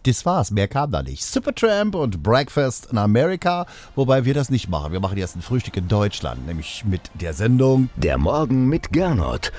Das war's, mehr kam da nicht. Supertramp und Breakfast in America, wobei wir das nicht machen. Wir machen jetzt ein Frühstück in Deutschland, nämlich mit der Sendung Der Morgen mit Gernot.